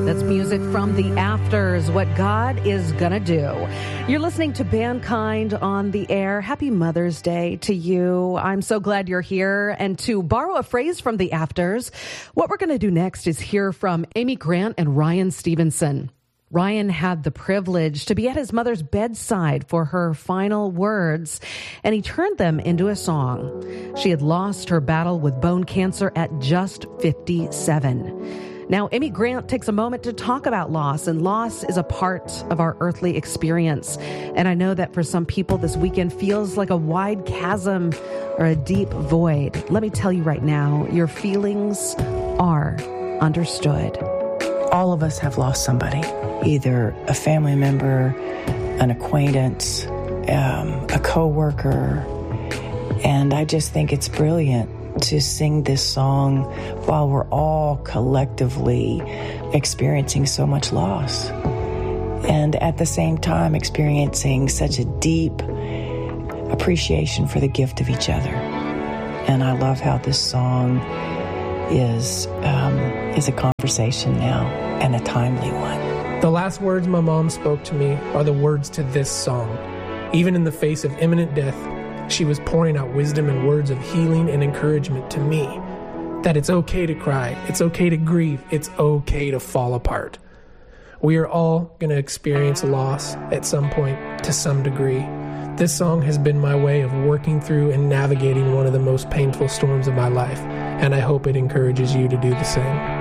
That's music from The Afters, What God Is Gonna Do. You're listening to Mankind on the Air. Happy Mother's Day to you. I'm so glad you're here. And to borrow a phrase from The Afters, what we're going to do next is hear from Amy Grant and Ryan Stevenson. Ryan had the privilege to be at his mother's bedside for her final words, and he turned them into a song. She had lost her battle with bone cancer at just 57. Now, Amy Grant takes a moment to talk about loss, and loss is a part of our earthly experience. And I know that for some people, this weekend feels like a wide chasm or a deep void. Let me tell you right now, your feelings are understood. All of us have lost somebody, either a family member, an acquaintance, a coworker, and I just think it's brilliant to sing this song while we're all collectively experiencing so much loss, and at the same time experiencing such a deep appreciation for the gift of each other. And I love how this song is a conversation now, and a timely one. The last words my mom spoke to me are the words to this song. Even in the face of imminent death, she was pouring out wisdom and words of healing and encouragement to me. That it's okay to cry, it's okay to grieve, it's okay to fall apart. We are all going to experience loss at some point to some degree. This song has been my way of working through and navigating one of the most painful storms of my life, and I hope it encourages you to do the same.